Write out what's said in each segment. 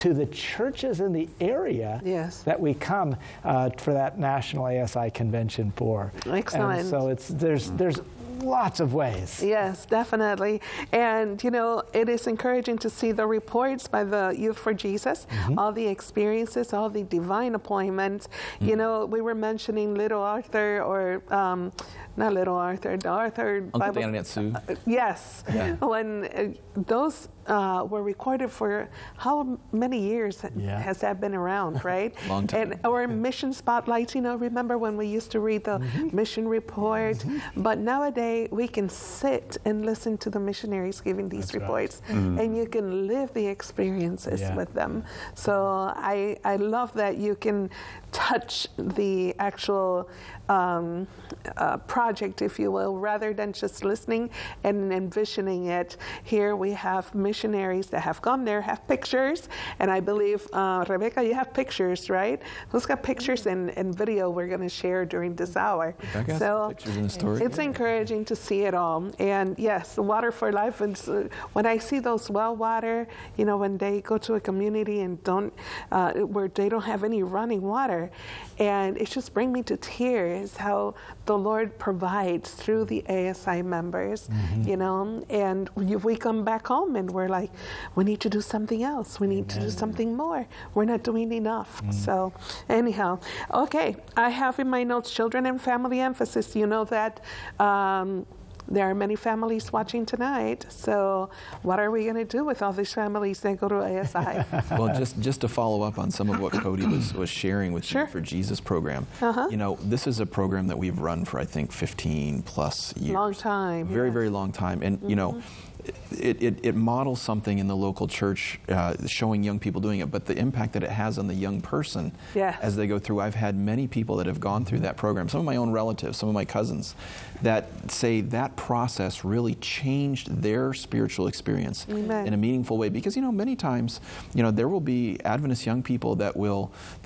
to the churches in the area that we come for that National ASI Convention for. Excellent. And so there's lots of ways. Yes, definitely. And, you know, it is encouraging to see the reports by the Youth for Jesus, all the experiences, all the divine appointments. You know, we were mentioning Little Arthur, or not Little Arthur, the Arthur Uncle Bible. Dan and Aunt Sue. Yes. Yeah. When those were recorded for how many years has that been around, right? Long time. And our mission spotlights, you know, remember when we used to read the mission report? But nowadays we can sit and listen to the missionaries giving these reports, and you can live the experiences with them. So I love that you can touch the actual project, if you will, rather than just listening and envisioning it. Here we have missionaries that have gone there, have pictures, and I believe, Rebecca, you have pictures, right? Who's got pictures and video we're going to share during this hour? Rebecca has pictures in the story. It's encouraging to see it all. And yes, Water for Life, and when I see those well water, you know, when they go to a community and don't, where they don't have any running water, and it just brings me to tears how the Lord provides through the ASI members, you know, and we come back home and we're like, we need to do something else. We need to do something more. We're not doing enough. So anyhow, okay, I have in my notes children and family emphasis. You know that there are many families watching tonight, so what are we going to do with all these families that go to ASI? Well, just to follow up on some of what Cody was sharing with the Youth for Jesus program, you know, this is a program that we've run for, I think, 15 plus years. Long time. Very, very long time. And, you know, it models something in the local church, showing young people doing it, but the impact that it has on the young person as they go through. I've had many people that have gone through that program, some of my own relatives, some of my cousins, that say that process really changed their spiritual experience in a meaningful way. Because, you know, many times, you know, there will be Adventist young people that will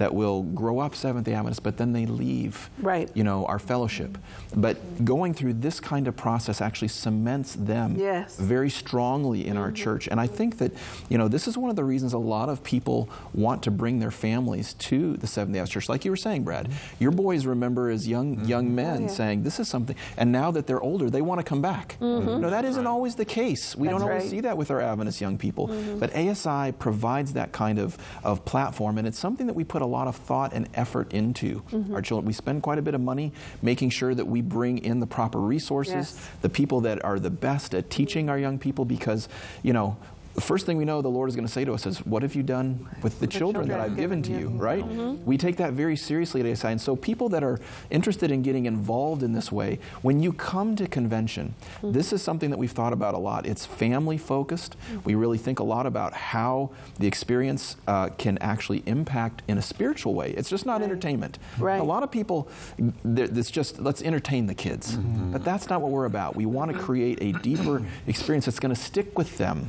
grow up Seventh-day Adventist, but then they leave, you know, our fellowship. But going through this kind of process actually cements them very strongly in our church. And I think that, you know, this is one of the reasons a lot of people want to bring their families to the Seventh-day Adventist Church. Like you were saying, Brad, your boys remember as young men saying, this is something, and now that they're older, they want to come back. No, that isn't always the case. We don't always see that with our Adventist young people. But ASI provides that kind of platform, and it's something that we put a lot of thought and effort into our children. We spend quite a bit of money making sure that we bring in the proper resources, the people that are the best at teaching our young people, because, you know, the first thing we know the Lord is going to say to us is, what have you done with the children that I've given to you, right? We take that very seriously at ASI. And so people that are interested in getting involved in this way, when you come to convention, this is something that we've thought about a lot. It's family focused. We really think a lot about how the experience can actually impact in a spiritual way. It's just not entertainment. A lot of people, it's just, let's entertain the kids. But that's not what we're about. We want to create a deeper experience that's going to stick with them.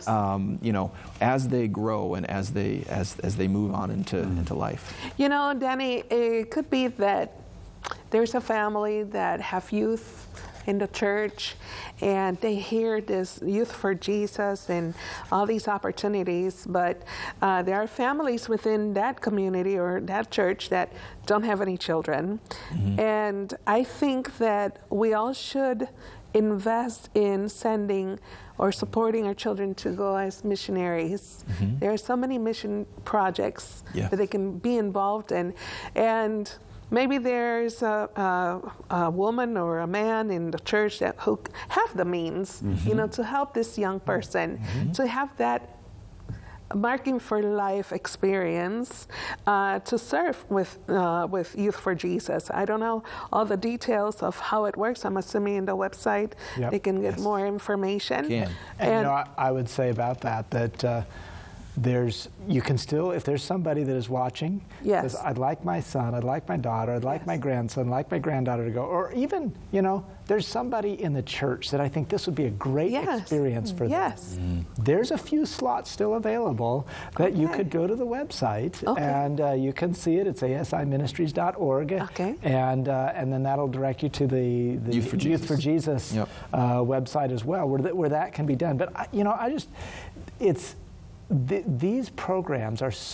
You know, as they grow and as they move on into life. You know, Danny, it could be that there's a family that have youth in the church, and they hear this Youth for Jesus and all these opportunities, but there are families within that community or that church that don't have any children. And I think that we all should invest in sending or supporting our children to go as missionaries. There are so many mission projects that they can be involved in. And maybe there's a woman or a man in the church who have the means, you know, to help this young person, to have that Marking for Life experience to serve with Youth for Jesus. I don't know all the details of how it works. I'm assuming in the website they can get more information. And you know, I would say about that you can still, if there's somebody that is watching, says, I'd like my son, I'd like my daughter, I'd like my grandson, I'd like my granddaughter to go, or even, you know, there's somebody in the church that I think this would be a great experience for them. There's a few slots still available that you could go to the website and you can see it. It's asiministries.org, and then that'll direct you to the Youth for Jesus website as well, where that can be done. But you know, these programs are